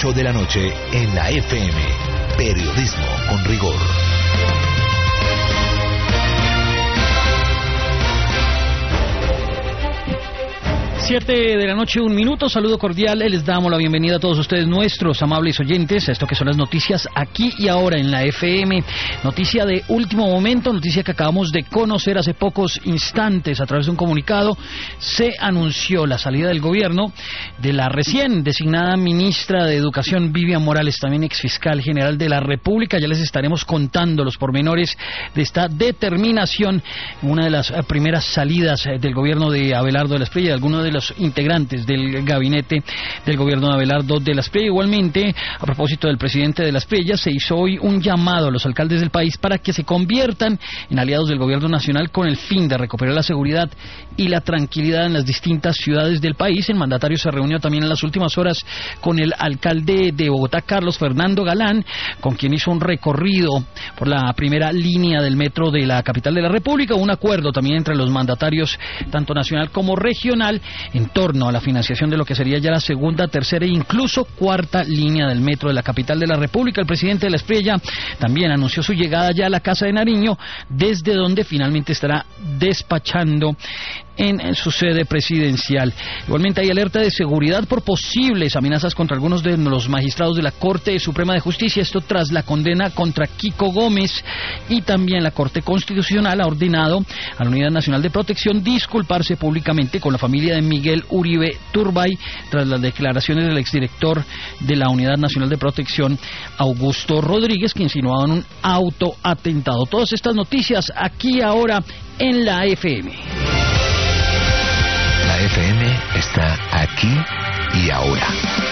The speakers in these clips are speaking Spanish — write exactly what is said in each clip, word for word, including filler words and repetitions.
ocho de la noche en la F M. Periodismo con rigor. Siete de la noche, un minuto, saludo cordial, les damos la bienvenida a todos ustedes, nuestros amables oyentes, a esto que son las noticias aquí y ahora en la F M, noticia de último momento, noticia que acabamos de conocer hace pocos instantes a través de un comunicado. Se anunció la salida del gobierno de la recién designada ministra de Educación, Vivian Morales, también exfiscal general de la República. Ya les estaremos contando los pormenores de esta determinación, una de las primeras salidas del gobierno de Abelardo de la Espriella, de algunos de los integrantes del gabinete del gobierno de Abelardo de la Espriella. Igualmente, a propósito del presidente de la Espriella, se hizo hoy un llamado a los alcaldes del país para que se conviertan en aliados del gobierno nacional con el fin de recuperar la seguridad y la tranquilidad en las distintas ciudades del país. El mandatario se reunió también en las últimas horas con el alcalde de Bogotá, Carlos Fernando Galán, con quien hizo un recorrido por la primera línea del metro de la capital de la República. Un acuerdo también entre los mandatarios, tanto nacional como regional, en torno a la financiación de lo que sería ya la segunda, tercera e incluso cuarta línea del metro de la capital de la República. El presidente de la Espriella también anunció su llegada ya a la Casa de Nariño, desde donde finalmente estará despachando en, en su sede presidencial. Igualmente hay alerta de seguridad por posibles amenazas contra algunos de los magistrados de la Corte Suprema de Justicia, esto tras la condena contra Kiko Gómez, y también la Corte Constitucional ha ordenado a la Unidad Nacional de Protección disculparse públicamente con la familia de Miguel Uribe Turbay tras las declaraciones del exdirector de la Unidad Nacional de Protección, Augusto Rodríguez, que insinuaban un autoatentado. Todas estas noticias aquí ahora en la F M. La F M está aquí y ahora.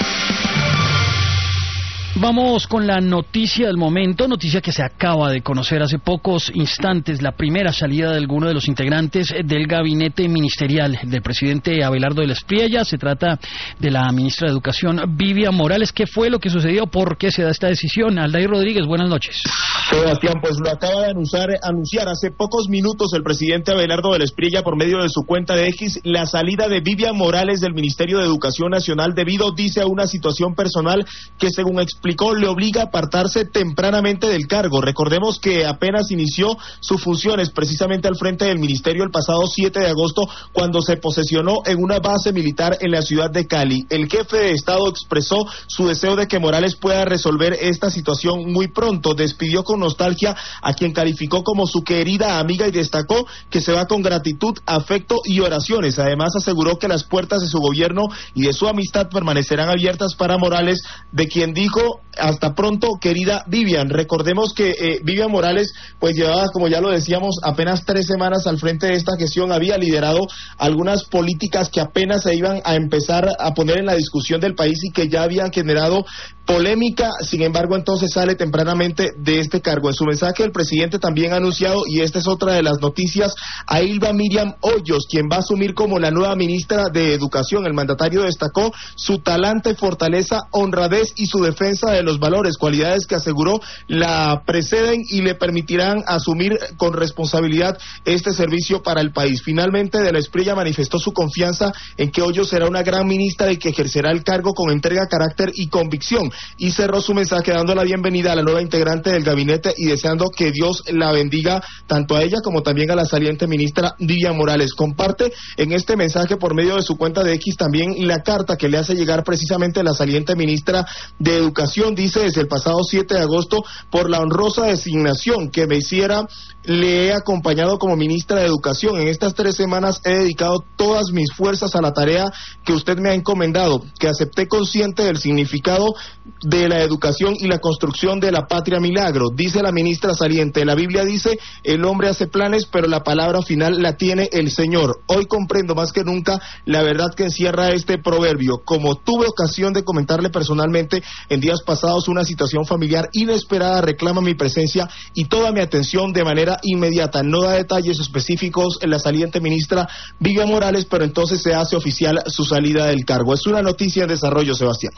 Vamos con la noticia del momento, noticia que se acaba de conocer hace pocos instantes, la primera salida de alguno de los integrantes del gabinete ministerial del presidente Abelardo de la Espriella. Se trata de la ministra de Educación, Vivian Morales. ¿Qué fue lo que sucedió? ¿Por qué se da esta decisión? Aldair Rodríguez, buenas noches. Sebastián, pues lo acaba de anunciar, anunciar hace pocos minutos el presidente Abelardo de la Espriella por medio de su cuenta de X, la salida de Vivian Morales del Ministerio de Educación Nacional debido, dice, a una situación personal que, según explicó, le obliga a apartarse tempranamente del cargo. Recordemos que apenas inició sus funciones precisamente al frente del ministerio el pasado siete de agosto, cuando se posesionó en una base militar en la ciudad de Cali. El jefe de Estado expresó su deseo de que Morales pueda resolver esta situación muy pronto. Despidió con nostalgia a quien calificó como su querida amiga y destacó que se va con gratitud, afecto y oraciones. Además, aseguró que las puertas de su gobierno y de su amistad permanecerán abiertas para Morales, de quien dijo: hasta pronto, querida Vivian. Recordemos que eh, Vivian Morales pues llevaba, como ya lo decíamos, apenas tres semanas al frente de esta gestión. Había liderado algunas políticas que apenas se iban a empezar a poner en la discusión del país y que ya habían generado polémica. Sin embargo, entonces sale tempranamente de este cargo. En su mensaje, el presidente también ha anunciado, y esta es otra de las noticias, a Hilda Miriam Hoyos, quien va a asumir como la nueva ministra de Educación. El mandatario destacó su talante, fortaleza, honradez y su defensa de los valores, cualidades que aseguró la preceden y le permitirán asumir con responsabilidad este servicio para el país. Finalmente, de la Espriella manifestó su confianza en que Hoyos será una gran ministra y que ejercerá el cargo con entrega, carácter y convicción, y cerró su mensaje dando la bienvenida a la nueva integrante del gabinete y deseando que Dios la bendiga tanto a ella como también a la saliente ministra Vivian Morales. Comparte en este mensaje por medio de su cuenta de X también la carta que le hace llegar precisamente la saliente ministra de Educación. Dice: desde el pasado siete de agosto, por la honrosa designación que me hiciera, le he acompañado como ministra de Educación. En estas tres semanas he dedicado todas mis fuerzas a la tarea que usted me ha encomendado, que acepté consciente del significado de la educación y la construcción de la patria milagro. Dice la ministra saliente: la Biblia dice, el hombre hace planes, pero la palabra final la tiene el Señor. Hoy comprendo más que nunca la verdad que encierra este proverbio. Como tuve ocasión de comentarle personalmente en días pasados, una situación familiar inesperada reclama mi presencia y toda mi atención de manera inmediata. No da detalles específicos en la saliente ministra Vivian Morales, pero entonces se hace oficial su salida del cargo. Es una noticia en desarrollo, Sebastián.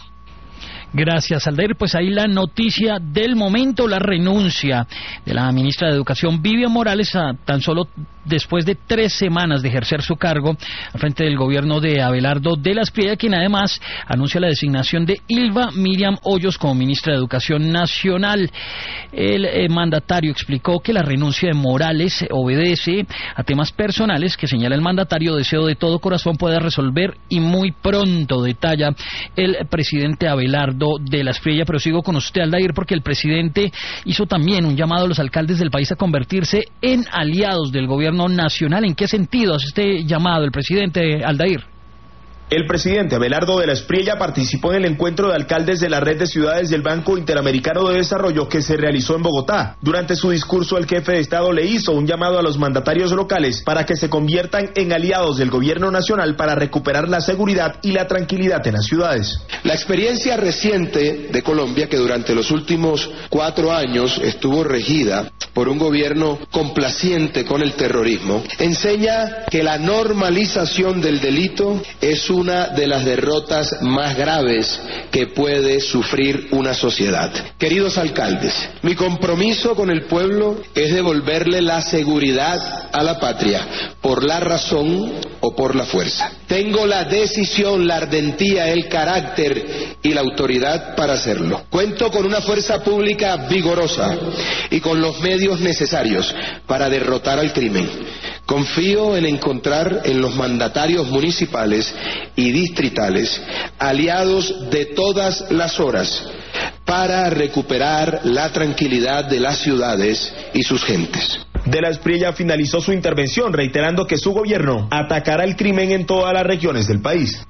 Gracias, Aldair. Pues ahí la noticia del momento, la renuncia de la ministra de Educación, Vivian Morales, a tan solo después de tres semanas de ejercer su cargo al frente del gobierno de Abelardo de la Espriella, quien además anuncia la designación de Ylva Miriam Hoyos como ministra de Educación Nacional. El eh, mandatario explicó que la renuncia de Morales obedece a temas personales que, señala el mandatario, deseo de todo corazón pueda resolver y muy pronto, detalla el presidente Abelardo de la Espriella. Pero sigo con usted, Aldair, porque el presidente hizo también un llamado a los alcaldes del país a convertirse en aliados del gobierno nacional. ¿En qué sentido hace este llamado el presidente, Aldair? El presidente Abelardo de la Espriella participó en el encuentro de alcaldes de la red de ciudades del Banco Interamericano de Desarrollo que se realizó en Bogotá. Durante su discurso, el jefe de Estado le hizo un llamado a los mandatarios locales para que se conviertan en aliados del gobierno nacional para recuperar la seguridad y la tranquilidad en las ciudades. La experiencia reciente de Colombia, que durante los últimos cuatro años estuvo regida por un gobierno complaciente con el terrorismo, enseña que la normalización del delito es un una de las derrotas más graves que puede sufrir una sociedad. Queridos alcaldes, mi compromiso con el pueblo es devolverle la seguridad a la patria, por la razón o por la fuerza. Tengo la decisión, la ardentía, el carácter y la autoridad para hacerlo. Cuento con una fuerza pública vigorosa y con los medios necesarios para derrotar al crimen. Confío en encontrar en los mandatarios municipales y distritales aliados de todas las horas para recuperar la tranquilidad de las ciudades y sus gentes. De la Espriella finalizó su intervención reiterando que su gobierno atacará el crimen en todas las regiones del país.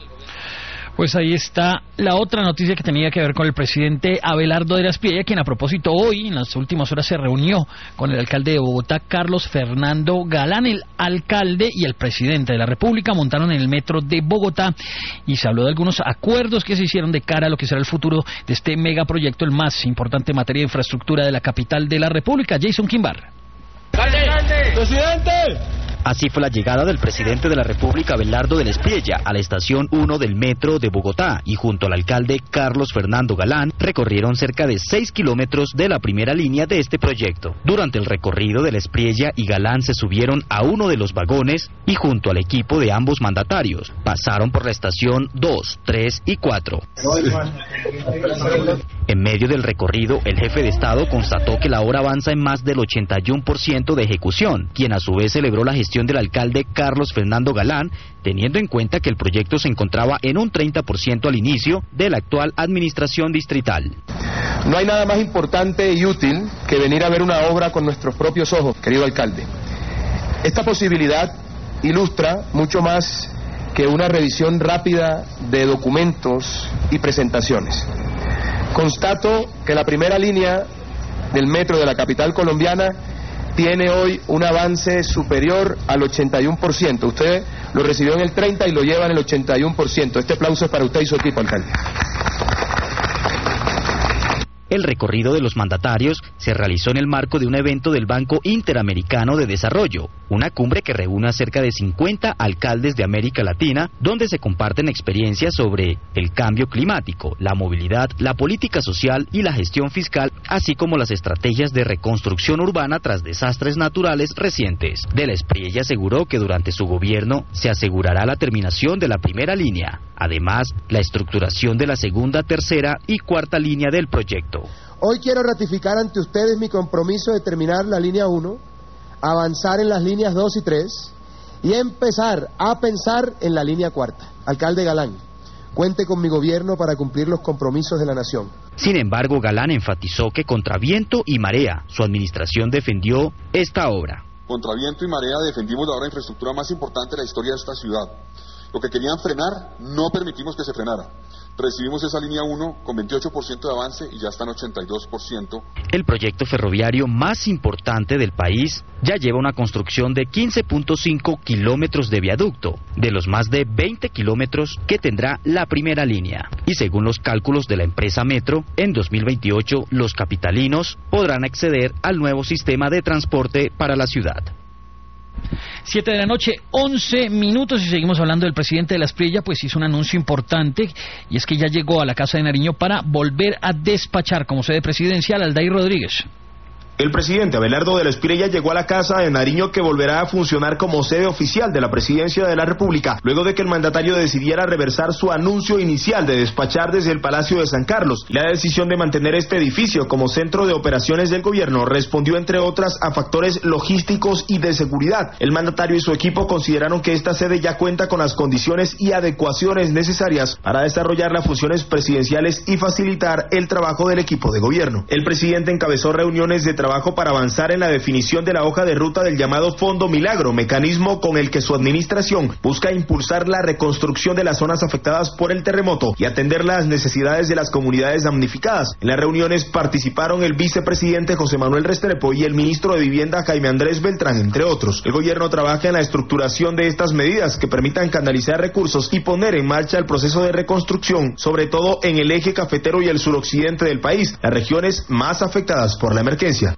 Pues ahí está la otra noticia que tenía que ver con el presidente Abelardo de la Espriella, quien a propósito hoy, en las últimas horas, se reunió con el alcalde de Bogotá, Carlos Fernando Galán. El alcalde y el presidente de la República montaron en el metro de Bogotá y se habló de algunos acuerdos que se hicieron de cara a lo que será el futuro de este megaproyecto, el más importante en materia de infraestructura de la capital de la República. Jason Quimbar. ¡Alcalde! ¡Presidente! Así fue la llegada del presidente de la República, Abelardo de la Espriella, a la estación uno del metro de Bogotá y junto al alcalde Carlos Fernando Galán recorrieron cerca de seis kilómetros de la primera línea de este proyecto. Durante el recorrido de la Espriella y Galán se subieron a uno de los vagones y junto al equipo de ambos mandatarios pasaron por la estación dos, tres y cuatro. En medio del recorrido, el jefe de Estado constató que la obra avanza en más del ochenta y uno por ciento de ejecución, quien a su vez celebró la gestión del alcalde Carlos Fernando Galán, teniendo en cuenta que el proyecto se encontraba en un treinta por ciento al inicio de la actual administración distrital. No hay nada más importante y útil que venir a ver una obra con nuestros propios ojos, querido alcalde. Esta posibilidad ilustra mucho más que una revisión rápida de documentos y presentaciones. Constato que la primera línea del metro de la capital colombiana tiene hoy un avance superior al ochenta y uno por ciento. Usted lo recibió en el treinta y lo lleva en el ochenta y uno por ciento. Este aplauso es para usted y su equipo, alcalde. El recorrido de los mandatarios se realizó en el marco de un evento del Banco Interamericano de Desarrollo, una cumbre que reúne a cerca de cincuenta alcaldes de América Latina, donde se comparten experiencias sobre el cambio climático, la movilidad, la política social y la gestión fiscal, así como las estrategias de reconstrucción urbana tras desastres naturales recientes. De la Espriella aseguró que durante su gobierno se asegurará la terminación de la primera línea, además la estructuración de la segunda, tercera y cuarta línea del proyecto. Hoy quiero ratificar ante ustedes mi compromiso de terminar la línea uno, avanzar en las líneas dos y tres y empezar a pensar en la línea cuarta. Alcalde Galán, cuente con mi gobierno para cumplir los compromisos de la nación. Sin embargo, Galán enfatizó que contra viento y marea, su administración defendió esta obra. Contra viento y marea defendimos la obra de infraestructura más importante de la historia de esta ciudad. Lo que querían frenar, no permitimos que se frenara. Recibimos esa línea uno con veintiocho por ciento de avance y ya está en ochenta y dos por ciento. El proyecto ferroviario más importante del país ya lleva una construcción de quince punto cinco kilómetros de viaducto, de los más de veinte kilómetros que tendrá la primera línea. Y según los cálculos de la empresa Metro, en dos mil veintiocho los capitalinos podrán acceder al nuevo sistema de transporte para la ciudad. Siete de la noche, once minutos, y seguimos hablando del presidente de la Espriella. Pues hizo un anuncio importante, y es que ya llegó a la Casa de Nariño para volver a despachar como sede presidencial a Aldair Rodríguez. El presidente Abelardo del Espriella llegó a la Casa de Nariño, que volverá a funcionar como sede oficial de la Presidencia de la República, luego de que el mandatario decidiera reversar su anuncio inicial de despachar desde el Palacio de San Carlos. La decisión de mantener este edificio como centro de operaciones del gobierno respondió, entre otras, a factores logísticos y de seguridad. El mandatario y su equipo consideraron que esta sede ya cuenta con las condiciones y adecuaciones necesarias para desarrollar las funciones presidenciales y facilitar el trabajo del equipo de gobierno. El presidente encabezó reuniones de trabajo para avanzar en la definición de la hoja de ruta del llamado Fondo Milagro, mecanismo con el que su administración busca impulsar la reconstrucción de las zonas afectadas por el terremoto y atender las necesidades de las comunidades damnificadas. En las reuniones participaron el vicepresidente José Manuel Restrepo y el ministro de Vivienda Jaime Andrés Beltrán, entre otros. El gobierno trabaja en la estructuración de estas medidas que permitan canalizar recursos y poner en marcha el proceso de reconstrucción, sobre todo en el eje cafetero y el suroccidente del país, las regiones más afectadas por la emergencia.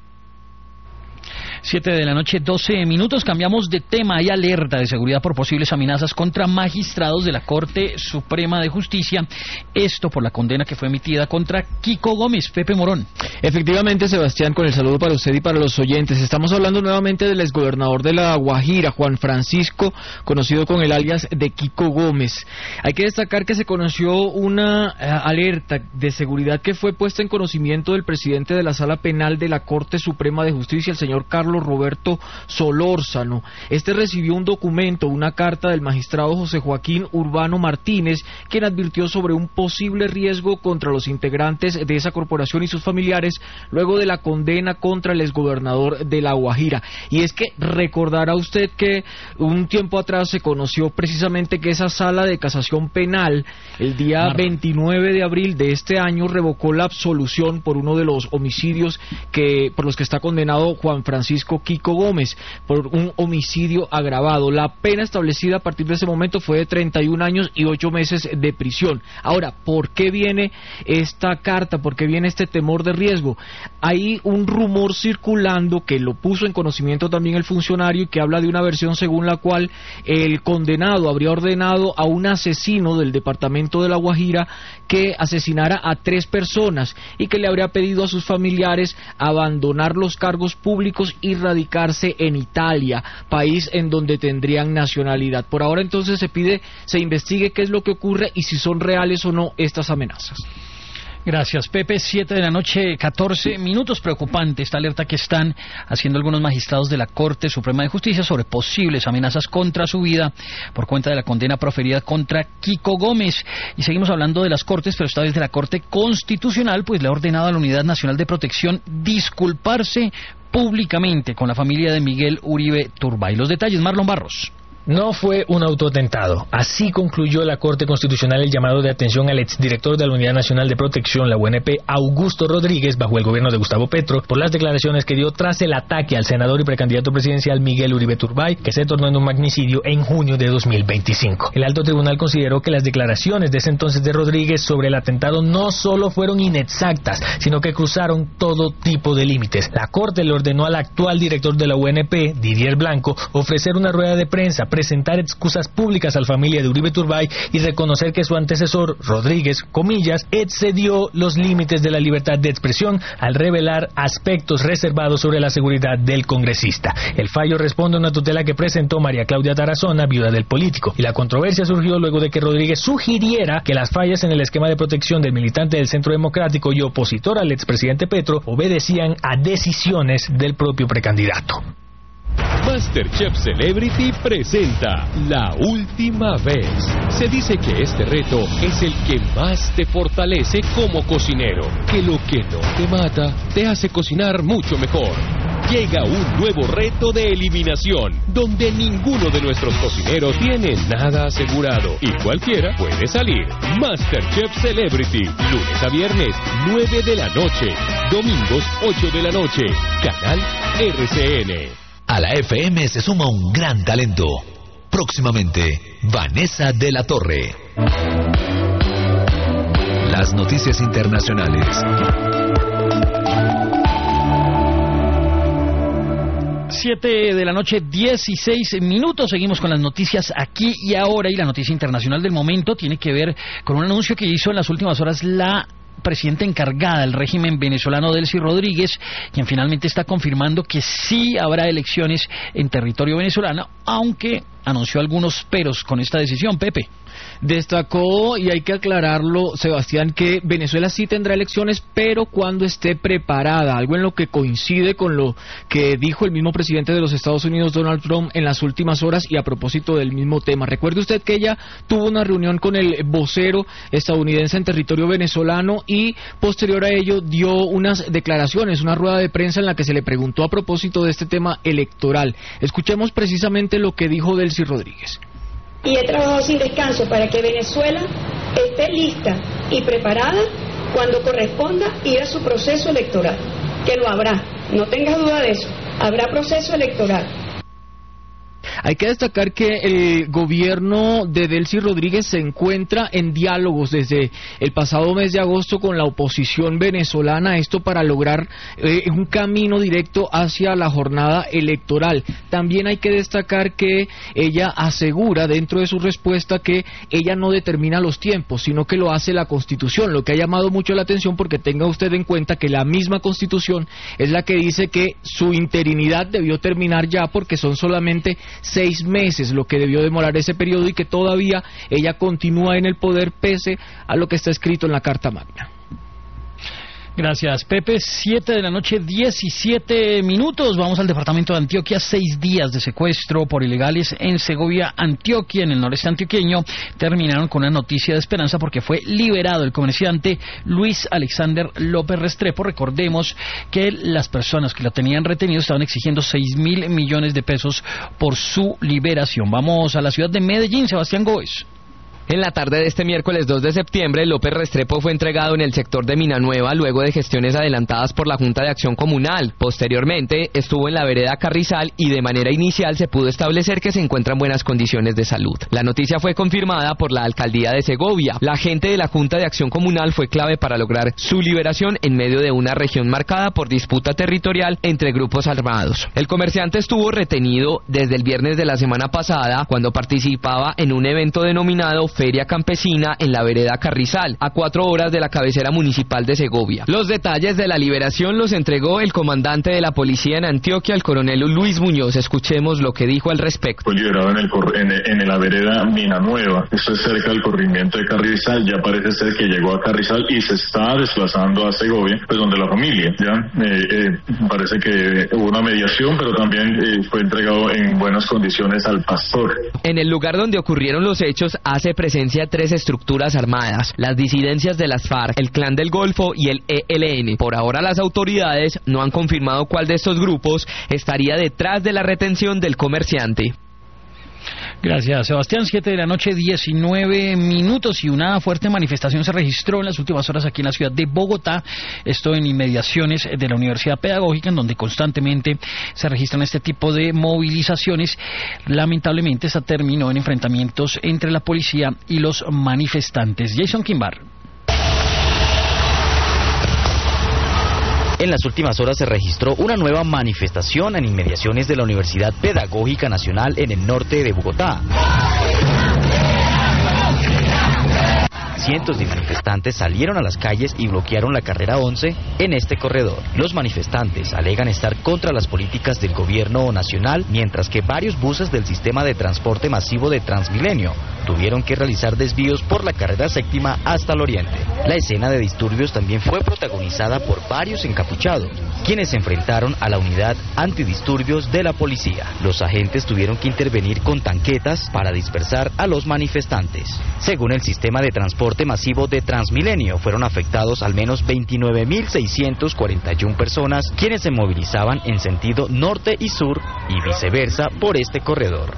Siete de la noche, doce minutos. Cambiamos de tema. Hay alerta de seguridad por posibles amenazas contra magistrados de la Corte Suprema de Justicia. Esto por la condena que fue emitida contra Kiko Gómez. Pepe Morón. Efectivamente, Sebastián, con el saludo para usted y para los oyentes. Estamos hablando nuevamente del exgobernador de La Guajira, Juan Francisco, conocido con el alias de Kiko Gómez. Hay que destacar que se conoció una uh, alerta de seguridad que fue puesta en conocimiento del presidente de la Sala Penal de la Corte Suprema de Justicia, el señor Carlos Roberto Solórzano. Este recibió un documento, una carta del magistrado José Joaquín Urbano Martínez, quien advirtió sobre un posible riesgo contra los integrantes de esa corporación y sus familiares luego de la condena contra el exgobernador de La Guajira. Y es que recordará usted que un tiempo atrás se conoció precisamente que esa sala de casación penal, el día veintinueve de abril de este año, revocó la absolución por uno de los homicidios que por los que está condenado Juan Francisco Kiko Gómez, por un homicidio agravado. La pena establecida a partir de ese momento fue de treinta y un años y ocho meses de prisión. Ahora, ¿por qué viene esta carta? ¿Por qué viene este temor de riesgo? Hay un rumor circulando que lo puso en conocimiento también el funcionario y que habla de una versión según la cual el condenado habría ordenado a un asesino del departamento de La Guajira que asesinara a tres personas y que le habría pedido a sus familiares abandonar los cargos públicos y radicarse en Italia, país en donde tendrían nacionalidad. Por ahora entonces se pide, se investigue qué es lo que ocurre y si son reales o no estas amenazas. Gracias, Pepe. Siete de la noche, catorce minutos. Preocupante esta alerta que están haciendo algunos magistrados de la Corte Suprema de Justicia sobre posibles amenazas contra su vida por cuenta de la condena proferida contra Kiko Gómez. Y seguimos hablando de las Cortes, pero esta vez de la Corte Constitucional, pues le ha ordenado a la Unidad Nacional de Protección disculparse públicamente con la familia de Miguel Uribe Turbay. Los detalles, Marlon Barros. No fue un autoatentado. Así concluyó la Corte Constitucional el llamado de atención al exdirector de la Unidad Nacional de Protección, la U N P, Augusto Rodríguez, bajo el gobierno de Gustavo Petro, por las declaraciones que dio tras el ataque al senador y precandidato presidencial Miguel Uribe Turbay, que se tornó en un magnicidio en junio de dos mil veinticinco. El alto tribunal consideró que las declaraciones de ese entonces de Rodríguez sobre el atentado no solo fueron inexactas, sino que cruzaron todo tipo de límites. La Corte le ordenó al actual director de la U N P, Didier Blanco, ofrecer una rueda de prensa, presentar excusas públicas a la familia de Uribe Turbay y reconocer que su antecesor, Rodríguez, comillas, excedió los límites de la libertad de expresión al revelar aspectos reservados sobre la seguridad del congresista. El fallo responde a una tutela que presentó María Claudia Tarazona, viuda del político, y la controversia surgió luego de que Rodríguez sugiriera que las fallas en el esquema de protección del militante del Centro Democrático y opositor al expresidente Petro obedecían a decisiones del propio precandidato. MasterChef Celebrity presenta La Última Vez. Se dice que este reto es el que más te fortalece como cocinero, que lo que no te mata te hace cocinar mucho mejor. Llega un nuevo reto de eliminación, donde ninguno de nuestros cocineros tiene nada asegurado y cualquiera puede salir. MasterChef Celebrity, lunes a viernes, nueve de la noche, domingos, ocho de la noche, canal R C N. A la F M se suma un gran talento. Próximamente, Vanessa de la Torre. Las noticias internacionales. Siete de la noche, dieciséis minutos. Seguimos con las noticias aquí y ahora. Y la noticia internacional del momento tiene que ver con un anuncio que hizo en las últimas horas la presidenta encargada del régimen venezolano, Delcy Rodríguez, quien finalmente está confirmando que sí habrá elecciones en territorio venezolano, aunque anunció algunos peros con esta decisión. Pepe. Destacó, y hay que aclararlo, Sebastián, que Venezuela sí tendrá elecciones, pero cuando esté preparada, algo en lo que coincide con lo que dijo el mismo presidente de los Estados Unidos, Donald Trump, en las últimas horas, y a propósito del mismo tema. Recuerde usted que ella tuvo una reunión con el vocero estadounidense en territorio venezolano y posterior a ello dio unas declaraciones, una rueda de prensa en la que se le preguntó a propósito de este tema electoral. Escuchemos precisamente lo que dijo Delcy Rodríguez. Y he trabajado sin descanso para que Venezuela esté lista y preparada cuando corresponda ir a su proceso electoral, que lo habrá, no tengas duda de eso, habrá proceso electoral. Hay que destacar que el gobierno de Delcy Rodríguez se encuentra en diálogos desde el pasado mes de agosto con la oposición venezolana, esto para lograr eh, un camino directo hacia la jornada electoral. También hay que destacar que ella asegura dentro de su respuesta que ella no determina los tiempos, sino que lo hace la Constitución, lo que ha llamado mucho la atención porque tenga usted en cuenta que la misma Constitución es la que dice que su interinidad debió terminar ya porque son solamente seis meses lo que debió demorar ese periodo y que todavía ella continúa en el poder pese a lo que está escrito en la Carta Magna. Gracias, Pepe. Siete de la noche, diecisiete minutos. Vamos al departamento de Antioquia. Seis días de secuestro por ilegales en Segovia, Antioquia, en el noreste antioqueño, terminaron con una noticia de esperanza porque fue liberado el comerciante Luis Alexander López Restrepo. Recordemos que las personas que lo tenían retenido estaban exigiendo seis mil millones de pesos por su liberación. Vamos a la ciudad de Medellín, Sebastián Gómez. En la tarde de este miércoles dos de septiembre, López Restrepo fue entregado en el sector de Minanueva luego de gestiones adelantadas por la Junta de Acción Comunal. Posteriormente, estuvo en la vereda Carrizal y de manera inicial se pudo establecer que se encuentra en buenas condiciones de salud. La noticia fue confirmada por la Alcaldía de Segovia. La gente de la Junta de Acción Comunal fue clave para lograr su liberación en medio de una región marcada por disputa territorial entre grupos armados. El comerciante estuvo retenido desde el viernes de la semana pasada cuando participaba en un evento denominado Feria Campesina en la vereda Carrizal, a cuatro horas de la cabecera municipal de Segovia. Los detalles de la liberación los entregó el comandante de la policía en Antioquia, el coronel Luis Muñoz. Escuchemos lo que dijo al respecto. Fue liberado en, el, en, en la vereda Minanueva, esto es cerca del corrimiento de Carrizal, ya parece ser que llegó a Carrizal y se está desplazando a Segovia, pues donde la familia, ya, eh, eh, parece que hubo una mediación, pero también eh, fue entregado en buenas condiciones al pastor. En el lugar donde ocurrieron los hechos hace presencia tres estructuras armadas, las disidencias de las FARC, el Clan del Golfo y el E L N. Por ahora las autoridades no han confirmado cuál de estos grupos estaría detrás de la retención del comerciante. Gracias, Sebastián. Siete de la noche, diecinueve minutos, y una fuerte manifestación se registró en las últimas horas aquí en la ciudad de Bogotá, esto en inmediaciones de la Universidad Pedagógica, en donde constantemente se registran este tipo de movilizaciones. Lamentablemente esta terminó en enfrentamientos entre la policía y los manifestantes. Jason Kimbar. En las últimas horas se registró una nueva manifestación en inmediaciones de la Universidad Pedagógica Nacional en el norte de Bogotá. Cientos de manifestantes salieron a las calles y bloquearon la carrera once en este corredor. Los manifestantes alegan estar contra las políticas del gobierno nacional, mientras que varios buses del sistema de transporte masivo de Transmilenio tuvieron que realizar desvíos por la carrera séptima hasta el oriente. La escena de disturbios también fue protagonizada por varios encapuchados, quienes se enfrentaron a la unidad antidisturbios de la policía. Los agentes tuvieron que intervenir con tanquetas para dispersar a los manifestantes. Según el sistema de transporte masivo de Transmilenio, fueron afectados al menos veintinueve mil seiscientas cuarenta y una personas, quienes se movilizaban en sentido norte y sur y viceversa por este corredor.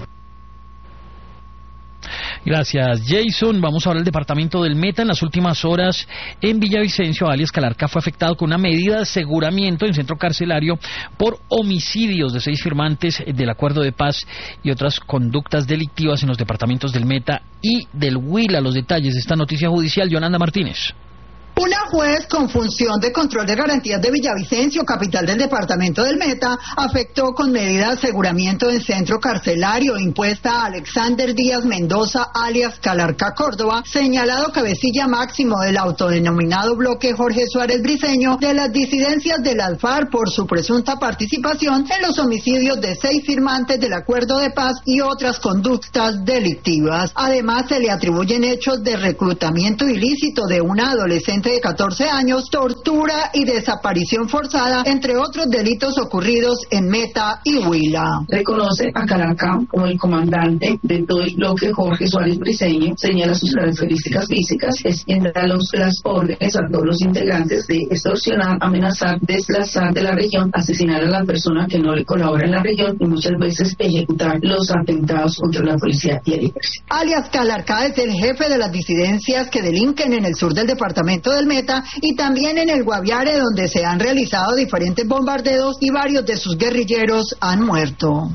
Gracias, Jason. Vamos ahora al departamento del Meta. En las últimas horas, en Villavicencio, alias Calarca, fue afectado con una medida de aseguramiento en centro carcelario por homicidios de seis firmantes del acuerdo de paz y otras conductas delictivas en los departamentos del Meta y del Huila. Los detalles de esta noticia judicial, Yolanda Martínez. Una juez con función de control de garantías de Villavicencio, capital del departamento del Meta, afectó con medida de aseguramiento en centro carcelario impuesta a Alexander Díaz Mendoza, alias Calarca Córdoba, señalado cabecilla máximo del autodenominado bloque Jorge Suárez Briceño, de las disidencias del Alfar por su presunta participación en los homicidios de seis firmantes del acuerdo de paz y otras conductas delictivas. Además, se le atribuyen hechos de reclutamiento ilícito de una adolescente de catorce años, tortura y desaparición forzada, entre otros delitos ocurridos en Meta y Huila. Reconoce a Calarca como el comandante de todo el bloque Jorge Suárez Briceño, señala sus características físicas, es quien da los, las órdenes a todos los integrantes de extorsionar, amenazar, desplazar de la región, asesinar a la persona que no le colabora en la región y muchas veces ejecutar los atentados contra la policía y el ejército. Alias Calarca es el jefe de las disidencias que delinquen en el sur del departamento del Meta y también en el Guaviare, donde se han realizado diferentes bombardeos y varios de sus guerrilleros han muerto.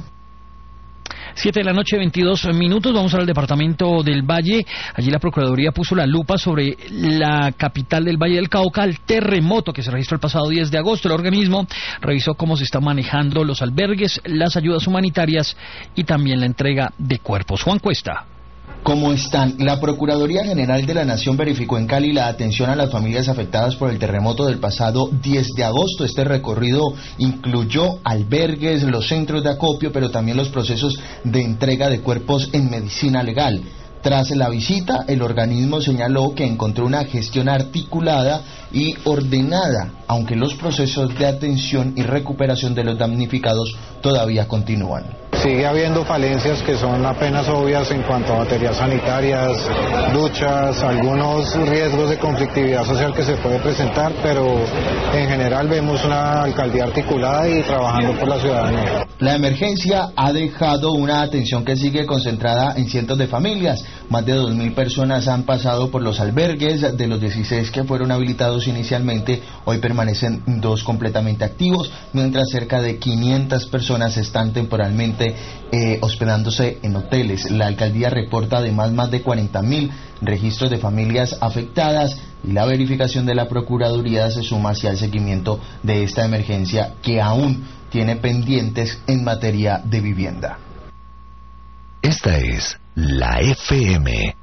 Siete de la noche, veintidós minutos. Vamos al departamento del Valle. Allí la Procuraduría puso la lupa sobre la capital del Valle del Cauca, el terremoto que se registró el pasado diez de agosto. El organismo revisó cómo se están manejando los albergues, las ayudas humanitarias y también la entrega de cuerpos. Juan Cuesta. ¿Cómo están? La Procuraduría General de la Nación verificó en Cali la atención a las familias afectadas por el terremoto del pasado diez de agosto. Este recorrido incluyó albergues, los centros de acopio, pero también los procesos de entrega de cuerpos en medicina legal. Tras la visita, el organismo señaló que encontró una gestión articulada y ordenada, aunque los procesos de atención y recuperación de los damnificados todavía continúan. Sigue habiendo falencias que son apenas obvias en cuanto a baterías sanitarias, duchas, algunos riesgos de conflictividad social que se puede presentar, pero en general vemos una alcaldía articulada y trabajando por la ciudadanía. La emergencia ha dejado una atención que sigue concentrada en cientos de familias. Más de dos mil personas han pasado por los albergues. De los dieciséis que fueron habilitados inicialmente, hoy permanecen dos completamente activos, mientras cerca de quinientas personas están temporalmente eh, hospedándose en hoteles. La alcaldía reporta además más de cuarenta mil registros de familias afectadas y la verificación de la Procuraduría se suma hacia el seguimiento de esta emergencia que aún tiene pendientes en materia de vivienda. Esta es la F M.